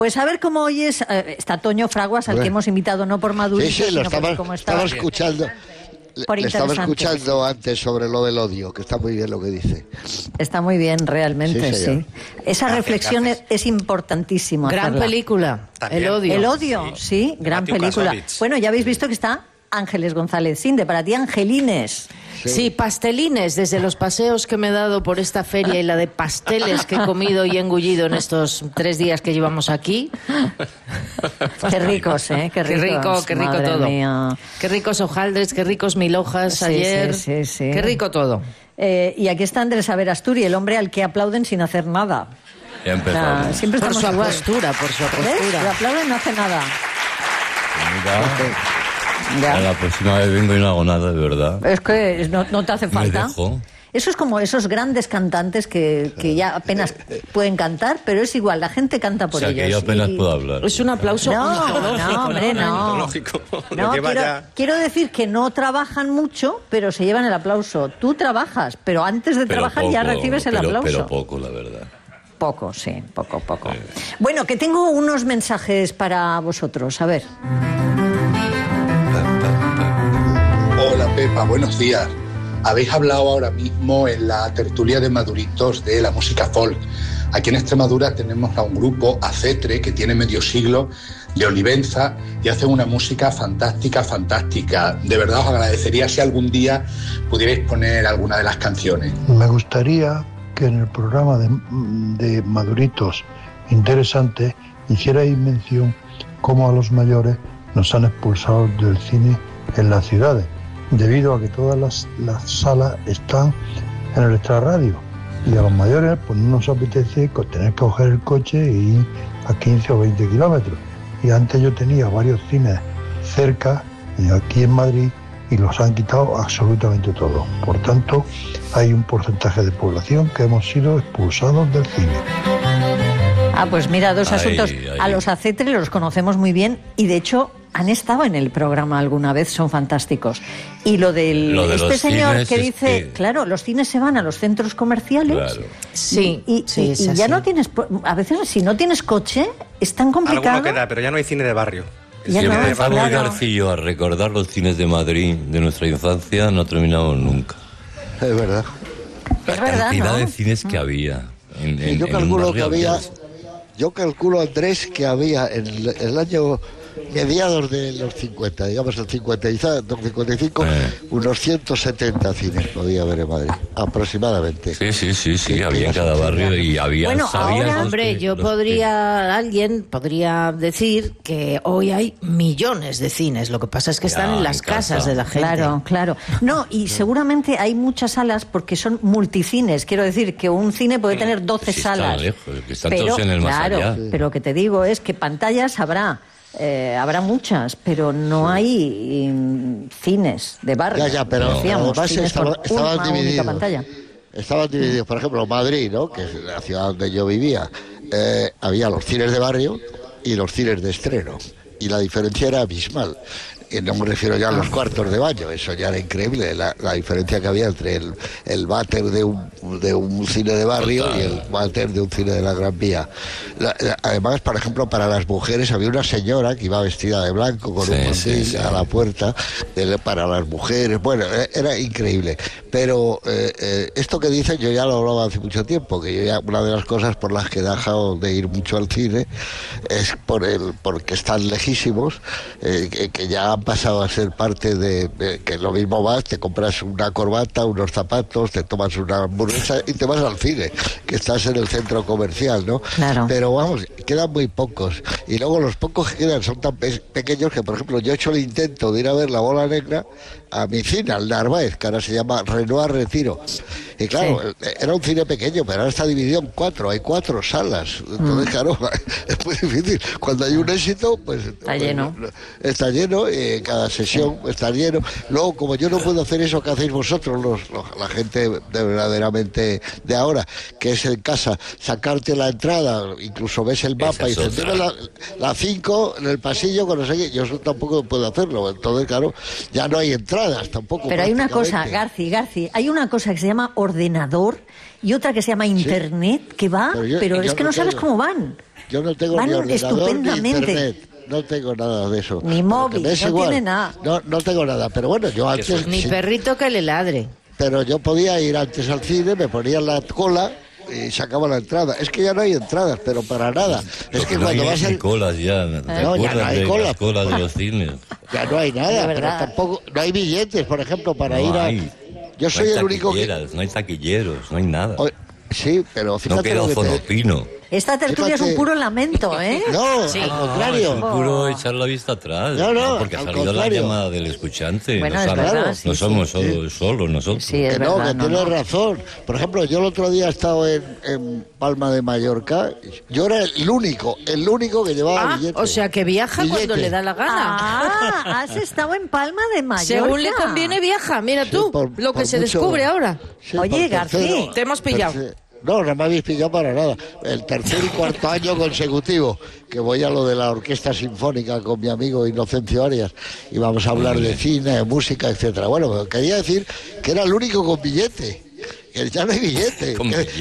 Pues a ver cómo oyes, está Toño Fraguas, al que hemos invitado no por Madurito, sí, lo sino por cómo estaba escuchando. Le estaba escuchando antes sobre lo del odio, que está muy bien lo que dice. Está muy bien, realmente, sí. Esa reflexión es importantísima. Gran hacerla. Película, También. El odio. El odio, sí, gran Matthew película. Kassovitz. Bueno, ya habéis visto que está Ángeles González Cinde, para ti Angelines. Sí, pastelines, desde los paseos que me he dado por esta feria y la de pasteles que he comido y engullido en estos 3 días que llevamos aquí. Qué ricos, ¿eh? Qué ricos. Qué rico Madre todo. mía. Qué ricos hojaldres, qué ricos mil hojas Sí, ayer. sí. Qué rico todo. Y aquí está Andrés Averasturi, el hombre al que aplauden sin hacer nada. Ya empezamos. O sea, siempre Por estamos su igual. postura, por su ¿Ves? Lo postura. aplauden, no hace nada. Mira, a la próxima vez vengo y no hago nada, de verdad. Es que no te hace falta. Me dejo. Eso es como esos grandes cantantes que ya apenas pueden cantar, pero es igual, la gente canta por O sea, ellos. que yo apenas Y- puedo hablar. Es un aplauso No, hombre, no. Lógico. No, quiero decir que no trabajan mucho, pero se llevan el aplauso. Tú trabajas, pero antes de trabajar ya recibes el aplauso. Pero poco, la verdad. Poco, sí, poco. Bueno, que tengo unos mensajes para vosotros, a ver. Hola Pepa, buenos días. Habéis hablado ahora mismo en la tertulia de Maduritos de la música folk. Aquí en Extremadura tenemos a un grupo, Acetre, que tiene medio siglo, de Olivenza, y hacen una música fantástica. De verdad os agradecería si algún día pudierais poner alguna de las canciones. Me gustaría que en el programa de Maduritos Interesante hicierais mención cómo a los mayores nos han expulsado del cine en las ciudades, debido a que todas las salas están en el extrarradio, y a los mayores pues no nos apetece tener que coger el coche e ir a 15 o 20 kilómetros. Y antes yo tenía varios cines cerca, aquí en Madrid, y los han quitado absolutamente todo. Por tanto, hay un porcentaje de población que hemos sido expulsados del cine. Ah, pues mira, dos Ay, asuntos. ay. A los Acetre los conocemos muy bien y de hecho han estado en el programa alguna vez, son fantásticos. Y lo de los señor cines que es dice, que- claro, los cines se van a los centros comerciales. Claro. Sí, Y sí, es ya así. no tienes, a veces si no tienes coche, es tan complicado. Alguno queda, pero ya no hay cine de barrio. Ya Si no, empezamos, claro. Garcillo, a recordar los cines de Madrid de nuestra infancia, no terminamos nunca. Es verdad. Es La verdad, cantidad ¿no? de cines que había. Y yo calculo que había, Andrés, que había en el año mediados de los 50, digamos el 55, unos 170 cines podía haber en Madrid, aproximadamente. Sí, había en cada barrio y había... Bueno, sabías ahora, los Hombre, que- yo los que- alguien podría decir que hoy hay millones de cines. Lo que pasa es que están Ya, en las en casa. casas de la gente. Claro. No, y seguramente hay muchas salas porque son multicines. Quiero decir que un cine puede tener 12 Sí, está salas. lejos, que están todos en el más claro, allá. pero lo que te digo es que pantallas habrá muchas, pero no hay cines de barrio. Ya, pero decíamos, además cines con estaban una única divididos. pantalla. Estaban divididos, por ejemplo, Madrid, ¿no?, que es la ciudad donde yo vivía, había los cines de barrio y los cines de estreno, y la diferencia era abismal. Y no me refiero ya a los cuartos de baño, eso ya era increíble, la diferencia que había entre el váter de un cine de barrio y el váter de un cine de la Gran Vía. Además, por ejemplo, para las mujeres había una señora que iba vestida de blanco con un mandil a la puerta para las mujeres. Bueno, era increíble. Pero esto que dicen, yo ya lo hablaba hace mucho tiempo, que yo ya, una de las cosas por las que he dejado de ir mucho al cine es porque están lejísimos, que ya han pasado a ser parte de que lo mismo vas, te compras una corbata, unos zapatos, te tomas una hamburguesa y te vas al cine, que estás en el centro comercial, ¿no? Claro. Pero vamos, quedan muy pocos. Y luego los pocos que quedan son tan pequeños que, por ejemplo, yo he hecho el intento de ir a ver La Bola Negra a mi cine, al Narváez, que ahora se llama Renoir Retiro. Y claro, era un cine pequeño, pero ahora está dividido en 4, hay 4 salas. Entonces, claro, es muy difícil. Cuando hay un éxito, pues... Está lleno. Está lleno, cada sesión está lleno. Luego, como yo no puedo hacer eso que hacéis vosotros, la gente verdaderamente de ahora, que es en casa, sacarte la entrada, incluso ves el mapa y dices, "Dime la 5 en el pasillo, con no sé qué". Yo eso tampoco puedo hacerlo. Entonces, claro, ya no hay entradas tampoco. Pero hay una cosa, prácticamente. Garci, hay una cosa que se llama ordenador y otra que se llama internet, que va, Pero pero yo es que no no sabes tengo. cómo van. Yo no tengo ni ordenador ni internet. No tengo nada de eso. Ni móvil, no tiene nada. No tengo nada, pero bueno, yo antes... Ni perrito que le ladre. Pero yo podía ir antes al cine, me ponía en la cola y sacaba la entrada. Es que ya no hay entradas, pero para nada. Es que cuando vas a... colas ya. No, ya no hay colas. Las colas de los cines. Ya no hay nada, pero tampoco... No hay billetes, por ejemplo, para ir a... Yo soy el único que... No hay taquilleros, no hay nada. Sí, pero fíjate no queda Zorrotino. Esta tertulia es un puro lamento, ¿eh? No, al contrario. Es un puro echar la vista atrás. No, porque ha salido la llamada del escuchante. Bueno, es verdad, no somos solos nosotros. Sí, es verdad, que tienes razón. Por ejemplo, yo el otro día he estado en Palma de Mallorca. Yo era el único que llevaba billetes. O sea, que viaja cuando le da la gana. Has estado en Palma de Mallorca. Según le conviene, viaja. Mira tú, lo que se descubre ahora. Sí, oye, García, te hemos pillado. No me habéis pillado para nada. El tercer y cuarto año consecutivo que voy a lo de la Orquesta Sinfónica con mi amigo Inocencio Arias y vamos a hablar de cine, de música, etcétera. Bueno, quería decir que era el único con billete. Que ya no hay billete.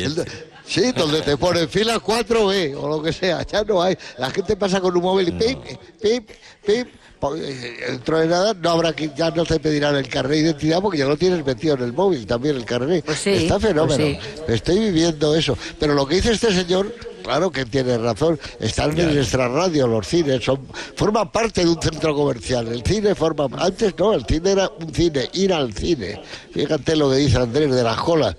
Sí, donde te ponen fila 4B o lo que sea, ya no hay. La gente pasa con un móvil y pip, pip, pip. Dentro de nada ya no te pedirán el carnet de identidad porque ya lo tienes metido en el móvil también el carnet. Pues sí, está fenómeno. Pues sí. Estoy viviendo eso. Pero lo que dice este señor, claro que tiene razón. Están en nuestra radio, los cines forman parte de un centro comercial. El cine antes no, el cine era un cine, ir al cine. Fíjate lo que dice Andrés de las colas.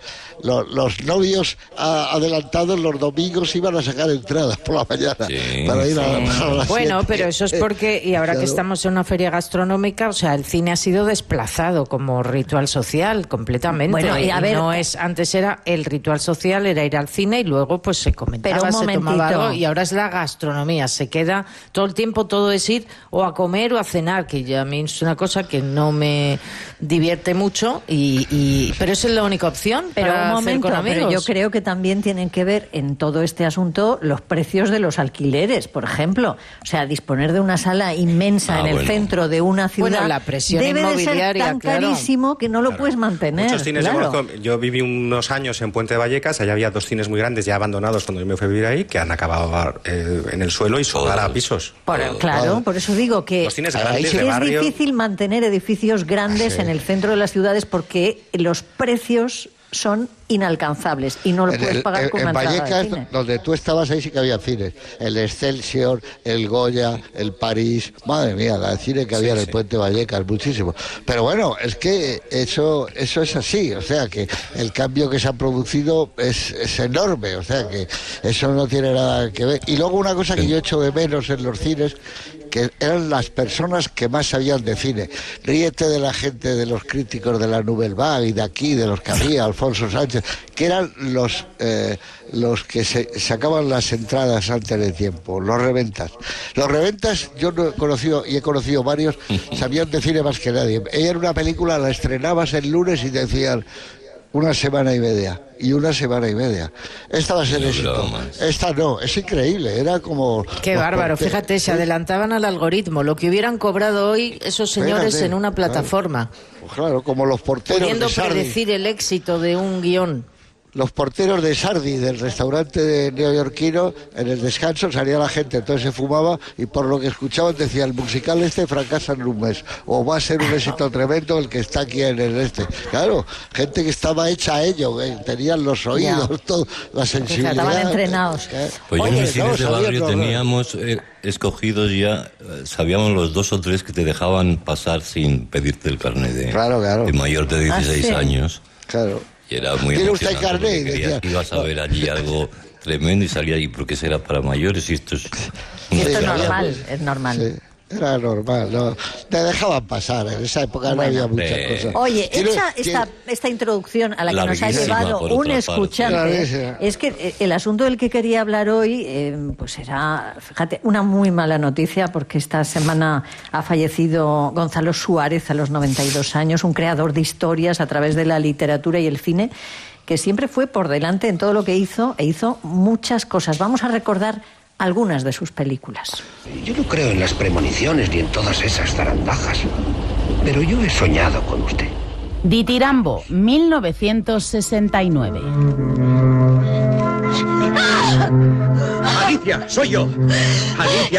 Los novios adelantados los domingos iban a sacar entradas por la mañana para ir a la Bueno, pero eso es porque, y ahora que estamos en una feria gastronómica, o sea, el cine ha sido desplazado como ritual social completamente. Bueno, y a ver, antes era el ritual social, era ir al cine y luego pues se comentaba, se tomaba algo, y ahora es la gastronomía, se queda todo el tiempo, todo es ir o a comer o a cenar, que ya a mí es una cosa que no me divierte mucho, pero esa es la única opción. Pero un momento, pero yo creo que también tienen que ver en todo este asunto los precios de los alquileres, por ejemplo. O sea, disponer de una sala inmensa en el centro de una ciudad la presión debe de ser tan carísimo que no lo puedes mantener. Muchos cines yo viví unos años en Puente de Vallecas, allá había 2 cines muy grandes ya abandonados cuando yo me fui a vivir ahí, que han acabado en el suelo y soldar a pisos. Claro, por eso digo que los cines grandes de barrio, es difícil mantener edificios grandes en el centro de las ciudades porque los precios son inalcanzables y no lo puedes pagar con una entrada de cine. En Vallecas, donde tú estabas, ahí sí que había cines. El Excelsior, el Goya, el París. Madre mía, la cine que había en el Puente Vallecas, muchísimo. Pero bueno, es que eso es así. O sea, que el cambio que se ha producido es enorme. O sea, que eso no tiene nada que ver. Y luego una cosa que yo echo de menos en los cines, que eran las personas que más sabían de cine. Ríete de la gente, de los críticos de la Nouvelle Vague y de aquí, de los que había, Alfonso Sánchez, que eran los que sacaban las entradas antes de tiempo, los reventas. Los reventas, yo no he conocido, y he conocido varios, sabían de cine más que nadie. Ella era una película, la estrenabas el lunes y te decían 1 semana y media. Y 1 semana y media. Esta va a ser éxito. Esta no, es increíble. Era como... Qué bárbaro. Fíjate, se adelantaban al algoritmo. Lo que hubieran cobrado hoy esos señores en una plataforma. Claro, como los porteros pudiendo de Sardi. predecir el éxito de un guión. Los porteros de Sardi, del restaurante neoyorquino, en el descanso salía la gente, entonces se fumaba y por lo que escuchaban decía, el musical fracasa en un mes, o va a ser un éxito tremendo el que está aquí en el Claro, gente que estaba hecha a ello, tenían los oídos, todo, la sensibilidad. Estaban entrenados. Pues en los cines de barrio teníamos escogidos ya, sabíamos los 2 o 3 que te dejaban pasar sin pedirte el carnet de mayor de 16 años. Claro. Y era muy ¿Tiene usted emocionante carnet? porque creías que ibas a ver allí algo tremendo y salía ahí porque será para mayores y esto es... Esto es normal, es normal. Sí. Era normal, ¿no? Te dejaban pasar, en esa época no había muchas cosas. Oye, esta introducción a la que nos ha llevado un escuchante, es que el asunto del que quería hablar hoy, pues era, fíjate, una muy mala noticia, porque esta semana ha fallecido Gonzalo Suárez a los 92 años, un creador de historias a través de la literatura y el cine, que siempre fue por delante en todo lo que hizo, e hizo muchas cosas. Vamos a recordar algunas de sus películas. Yo no creo en las premoniciones ni en todas esas zarandajas, pero yo he soñado con usted. Ditirambo, 1969. ¡Ay! Alicia, soy yo. Alicia.